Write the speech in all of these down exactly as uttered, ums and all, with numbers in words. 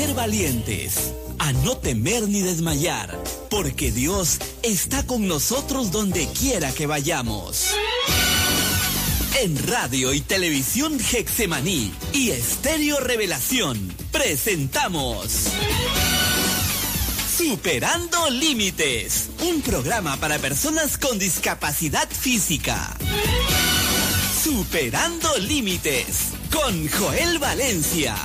ser valientes, a no temer ni desmayar, porque Dios está con nosotros donde quiera que vayamos. En Radio y Televisión Getsemaní y Estéreo Revelación presentamos Superando Límites, un programa para personas con discapacidad física. Superando Límites con Joel Valencia.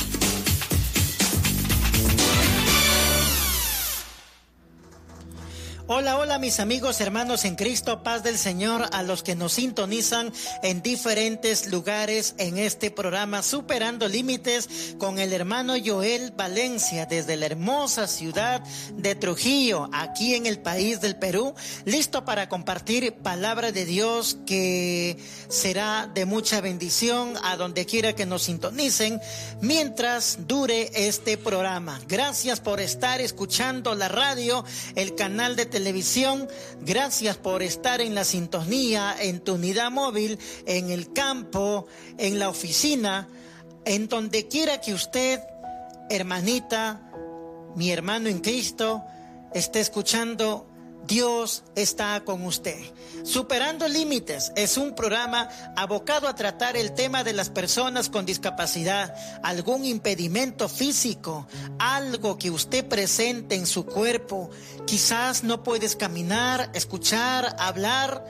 Hola, hola mis amigos, hermanos en Cristo, paz del Señor, a los que nos sintonizan en diferentes lugares en este programa Superando Límites con el hermano Joel Valencia desde la hermosa ciudad de Trujillo, aquí en el país del Perú, listo para compartir palabra de Dios que será de mucha bendición a donde quiera que nos sintonicen mientras dure este programa. Gracias por estar escuchando la radio, el canal de televisión. televisión, gracias por estar en la sintonía, en tu unidad móvil, en el campo, en la oficina, en donde quiera que usted, hermanita, mi hermano en Cristo, esté escuchando. Dios está con usted. Superando Límites es un programa abocado a tratar el tema de las personas con discapacidad, algún impedimento físico, algo que usted presente en su cuerpo. Quizás no puedes caminar, escuchar, hablar.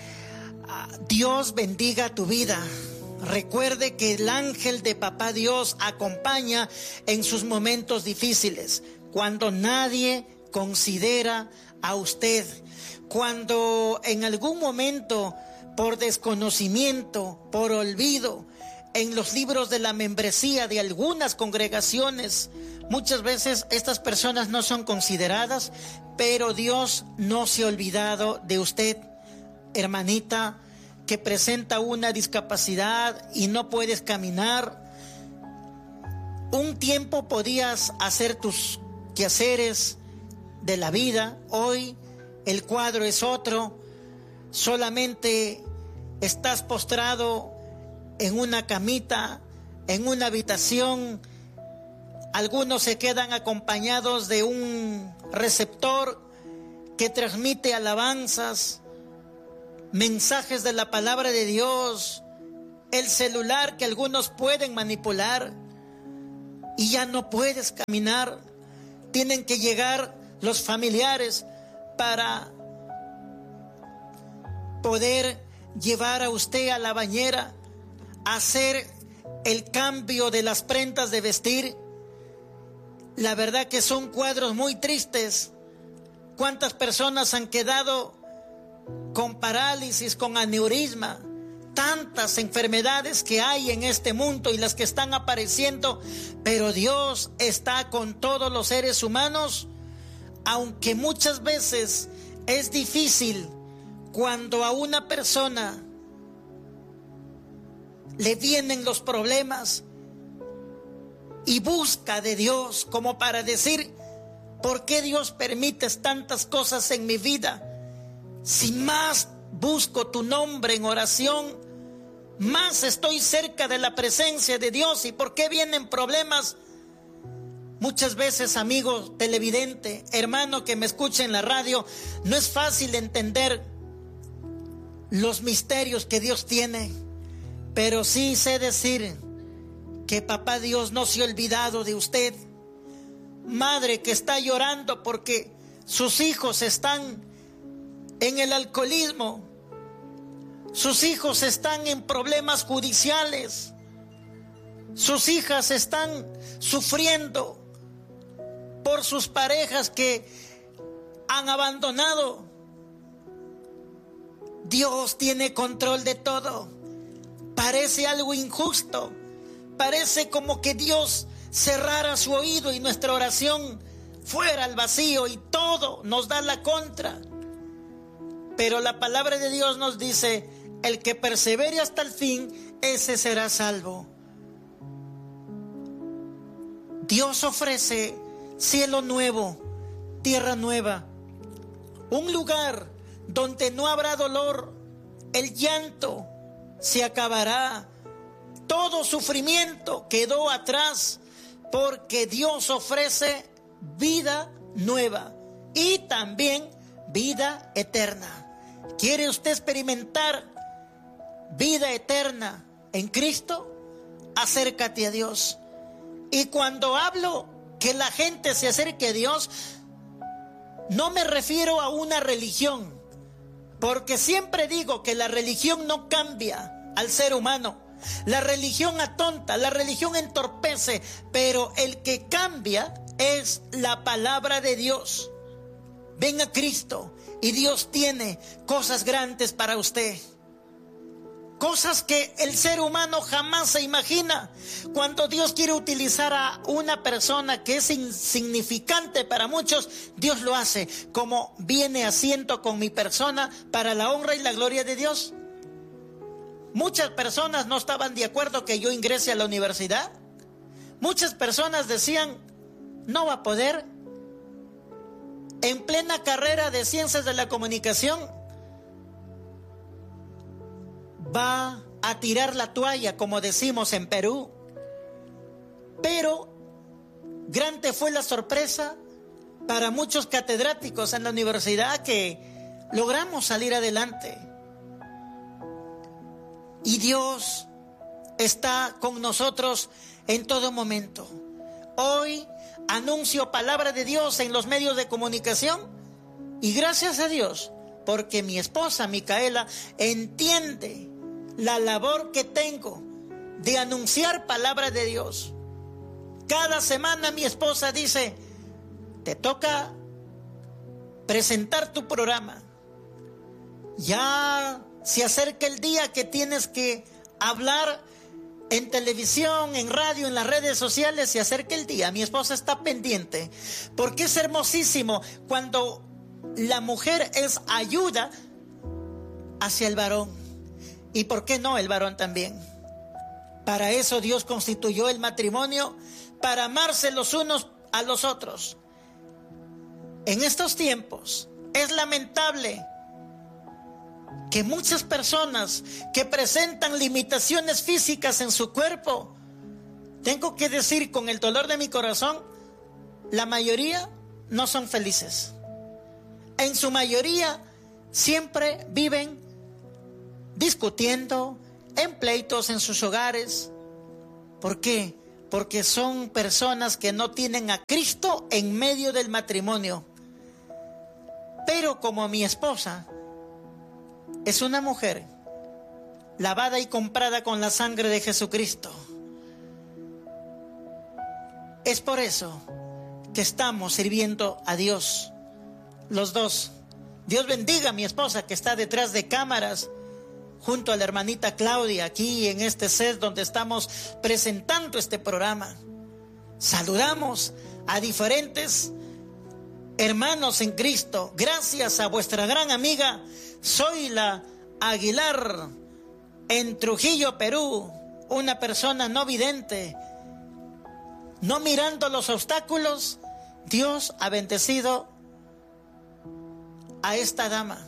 Dios bendiga tu vida. Recuerde que el ángel de Papá Dios acompaña en sus momentos difíciles, cuando nadie considera a usted, cuando en algún momento, por desconocimiento, por olvido, en los libros de la membresía de algunas congregaciones, muchas veces estas personas no son consideradas, pero Dios no se ha olvidado de usted, hermanita, que presenta una discapacidad y no puedes caminar. Un tiempo podías hacer tus quehaceres de la vida, hoy el cuadro es otro, solamente estás postrado en una camita, en una habitación. Algunos se quedan acompañados de un receptor que transmite alabanzas, mensajes de la palabra de Dios, el celular que algunos pueden manipular y ya no puedes caminar. Tienen que llegar los familiares para poder llevar a usted a la bañera, hacer el cambio de las prendas de vestir. La verdad que son cuadros muy tristes. ¿Cuántas personas han quedado con parálisis, con aneurisma? Tantas enfermedades que hay en este mundo y las que están apareciendo, pero Dios está con todos los seres humanos. Aunque muchas veces es difícil cuando a una persona le vienen los problemas y busca de Dios como para decir, ¿por qué Dios permites tantas cosas en mi vida? Si más busco tu nombre en oración, más estoy cerca de la presencia de Dios. ¿Y por qué vienen problemas? Muchas veces, amigo televidente, hermano que me escucha en la radio, no es fácil entender los misterios que Dios tiene, pero sí sé decir que Papá Dios no se ha olvidado de usted. Madre que está llorando porque sus hijos están en el alcoholismo, sus hijos están en problemas judiciales, sus hijas están sufriendo por sus parejas que han abandonado. Dios tiene control de todo. Parece algo injusto, parece como que Dios cerrara su oído y nuestra oración fuera al vacío y todo nos da la contra. Pero la palabra de Dios nos dice, el que persevere hasta el fin, ese será salvo. Dios ofrece cielo nuevo, tierra nueva, un lugar donde no habrá dolor, el llanto se acabará, todo sufrimiento quedó atrás, porque Dios ofrece vida nueva y también vida eterna. ¿Quiere usted experimentar vida eterna en Cristo? Acércate a Dios. Y cuando hablo que la gente se acerque a Dios, no me refiero a una religión, porque siempre digo que la religión no cambia al ser humano. La religión atonta, la religión entorpece, pero el que cambia es la palabra de Dios. Ven a Cristo y Dios tiene cosas grandes para usted. Cosas que el ser humano jamás se imagina. Cuando Dios quiere utilizar a una persona que es insignificante para muchos, Dios lo hace, como viene haciendo con mi persona para la honra y la gloria de Dios. Muchas personas no estaban de acuerdo que yo ingrese a la universidad. Muchas personas decían, no va a poder. En plena carrera de ciencias de la comunicación, va a tirar la toalla, como decimos en Perú. Pero grande fue la sorpresa para muchos catedráticos en la universidad que logramos salir adelante. Y Dios está con nosotros en todo momento. Hoy anuncio palabra de Dios en los medios de comunicación y gracias a Dios, porque mi esposa Micaela entiende la labor que tengo de anunciar palabra de Dios. Cada semana mi esposa dice, te toca presentar tu programa. Ya se acerca el día que tienes que hablar en televisión, en radio, en las redes sociales. Se acerca el día. Mi esposa está pendiente, porque es hermosísimo cuando la mujer es ayuda hacia el varón. ¿Y por qué no el varón también? Para eso Dios constituyó el matrimonio, para amarse los unos a los otros. En estos tiempos es lamentable que muchas personas que presentan limitaciones físicas en su cuerpo, tengo que decir con el dolor de mi corazón, la mayoría no son felices. En su mayoría siempre viven discutiendo, en pleitos en sus hogares. ¿Por qué? Porque son personas que no tienen a Cristo en medio del matrimonio. Pero como mi esposa es una mujer lavada y comprada con la sangre de Jesucristo, es por eso que estamos sirviendo a Dios, los dos. Dios bendiga a mi esposa que está detrás de cámaras, junto a la hermanita Claudia, aquí en este set donde estamos presentando este programa. Saludamos a diferentes hermanos en Cristo, gracias a vuestra gran amiga Zoila Aguilar, en Trujillo, Perú, una persona no vidente. No mirando los obstáculos, Dios ha bendecido a esta dama.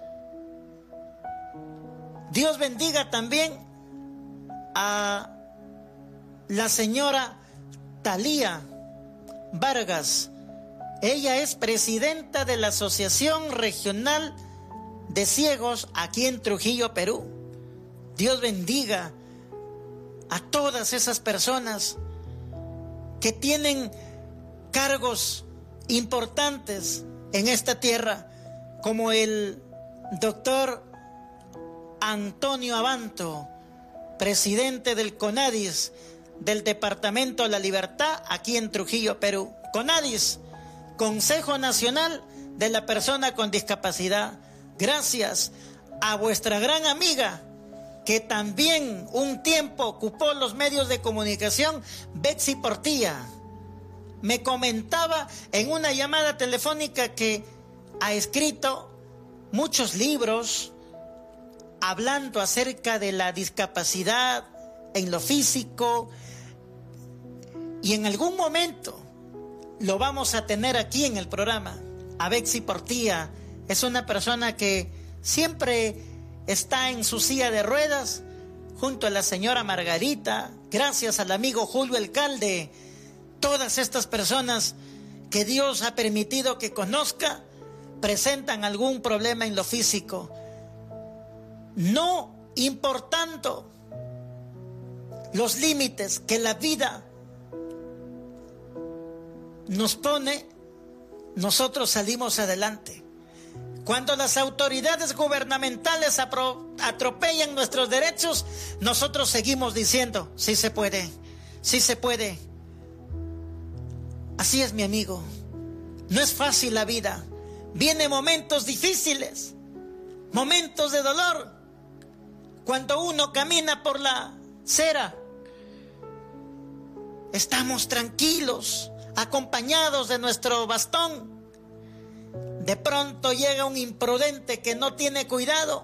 Dios bendiga también a la señora Talía Vargas. Ella es presidenta de la Asociación Regional de Ciegos aquí en Trujillo, Perú. Dios bendiga a todas esas personas que tienen cargos importantes en esta tierra, como el doctor Antonio Abanto, presidente del CONADIS, del Departamento de la Libertad, aquí en Trujillo, Perú. CONADIS, Consejo Nacional de la Persona con Discapacidad. Gracias a vuestra gran amiga, que también un tiempo ocupó los medios de comunicación, Betsy Portilla. Me comentaba en una llamada telefónica que ha escrito muchos libros hablando acerca de la discapacidad en lo físico, y en algún momento lo vamos a tener aquí en el programa. A Betsy Portilla es una persona que siempre está en su silla de ruedas junto a la señora Margarita, gracias al amigo Julio Alcalde, Todas estas personas que Dios ha permitido que conozca presentan algún problema en lo físico, no importando los límites que la vida nos pone. Nosotros salimos adelante. Cuando las autoridades gubernamentales atropellan nuestros derechos, nosotros seguimos diciendo, sí se puede, sí se puede. Así es, mi amigo. No es fácil la vida. Vienen momentos difíciles, momentos de dolor. Cuando uno camina por la acera, estamos tranquilos, acompañados de nuestro bastón. De pronto llega un imprudente que no tiene cuidado,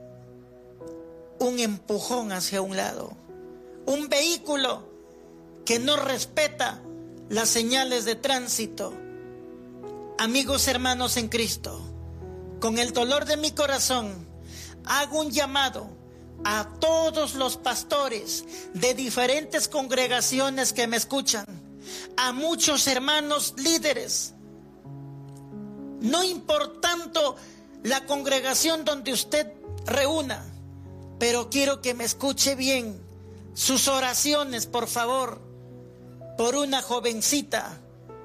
un empujón hacia un lado, un vehículo que no respeta las señales de tránsito. Amigos, hermanos en Cristo, con el dolor de mi corazón, hago un llamado a todos los pastores de diferentes congregaciones que me escuchan, a muchos hermanos líderes, no importando la congregación donde usted reúna, pero quiero que me escuche bien. Sus oraciones, por favor, por una jovencita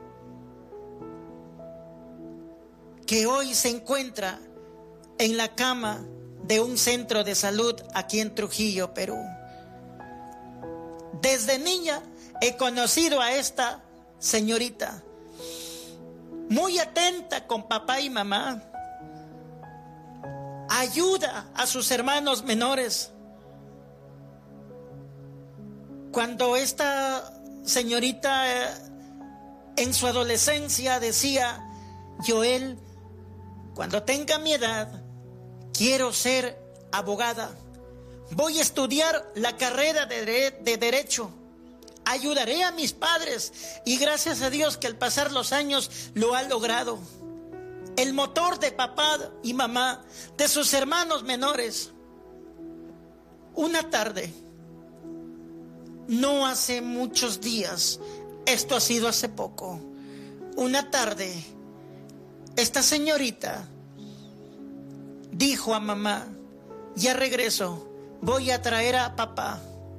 que hoy se encuentra en la cama de un centro de salud aquí en Trujillo, Perú. Desde niña he conocido a esta señorita, muy atenta con papá y mamá, ayuda a sus hermanos menores. Cuando esta señorita eh, en su adolescencia decía, Joel, cuando tenga mi edad, quiero ser abogada, voy a estudiar la carrera de, de, de Derecho, ayudaré a mis padres, y gracias a Dios que al pasar los años lo ha logrado. El motor de papá y mamá, de sus hermanos menores. Una tarde, no hace muchos días, esto ha sido hace poco, una tarde, esta señorita dijo a mamá, ya regreso, voy a traer a papá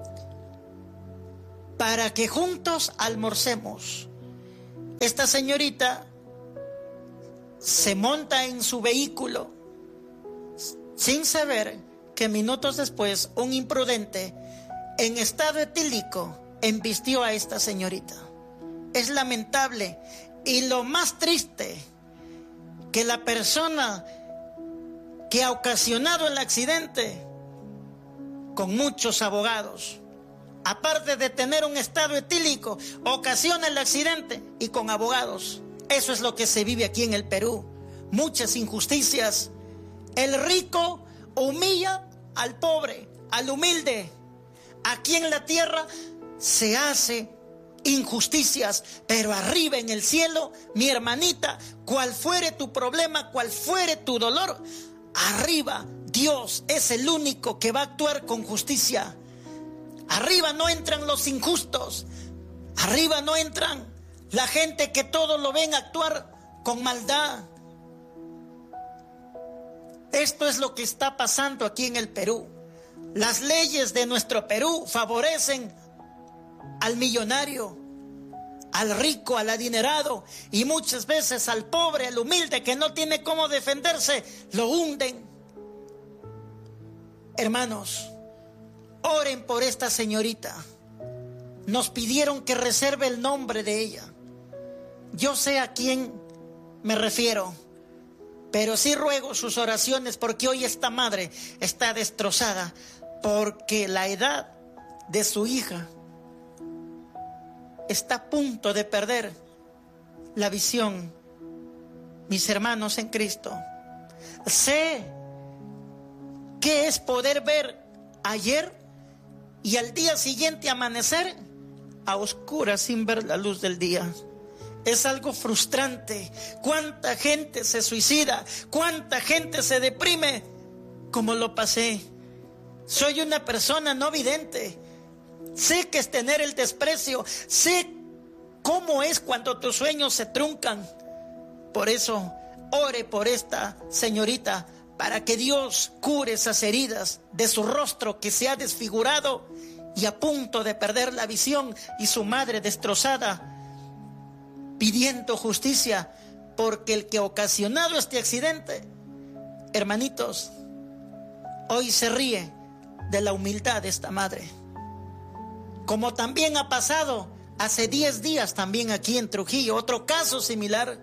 para que juntos almorcemos. Esta señorita se monta en su vehículo sin saber que minutos después un imprudente en estado etílico embistió a esta señorita. Es lamentable, y lo más triste, que la persona que ha ocasionado el accidente, con muchos abogados, aparte de tener un estado etílico, ocasiona el accidente y con abogados. Eso es lo que se vive aquí en el Perú. Muchas injusticias. El rico humilla al pobre, al humilde. Aquí en la tierra se hace injusticias, pero arriba en el cielo, mi hermanita, cual fuere tu problema, cual fuere tu dolor, arriba Dios es el único que va a actuar con justicia. Arriba no entran los injustos, arriba no entran la gente que todo lo ven actuar con maldad. Esto es lo que está pasando aquí en el Perú. Las leyes de nuestro Perú favorecen al millonario, al rico, al adinerado, y muchas veces al pobre, al humilde que no tiene cómo defenderse, lo hunden. Hermanos, oren por esta señorita. Nos pidieron que reserve el nombre de ella. Yo sé a quién me refiero, pero sí ruego sus oraciones, porque hoy esta madre está destrozada, porque la edad de su hija está a punto de perder la visión. Mis hermanos en Cristo, sé qué es poder ver ayer y al día siguiente amanecer a oscuras sin ver la luz del día. Es algo frustrante. Cuánta gente se suicida, cuánta gente se deprime, como lo pasé. Soy una persona no vidente. Sé que es tener el desprecio, sé cómo es cuando tus sueños se truncan. Por eso, ore por esta señorita para que Dios cure esas heridas de su rostro que se ha desfigurado y a punto de perder la visión, y su madre destrozada, pidiendo justicia, porque el que ha ocasionado este accidente, hermanitos, hoy se ríe de la humildad de esta madre. Como también ha pasado hace diez días también aquí en Trujillo, otro caso similar.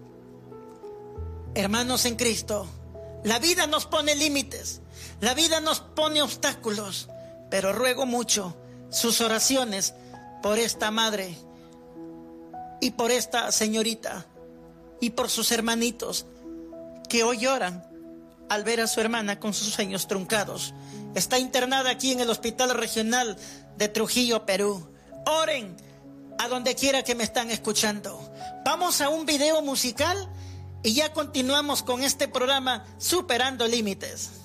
Hermanos en Cristo, la vida nos pone límites, la vida nos pone obstáculos, pero ruego mucho sus oraciones por esta madre y por esta señorita y por sus hermanitos que hoy lloran al ver a su hermana con sus sueños truncados. Está internada aquí en el Hospital Regional de Trujillo, Perú. Oren a donde quiera que me están escuchando. Vamos a un video musical y ya continuamos con este programa Superando Límites.